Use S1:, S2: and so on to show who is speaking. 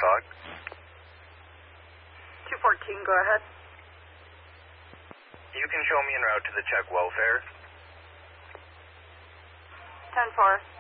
S1: talk.
S2: 214, go ahead.
S1: You can show me en route to the Czech welfare.
S2: 10-4.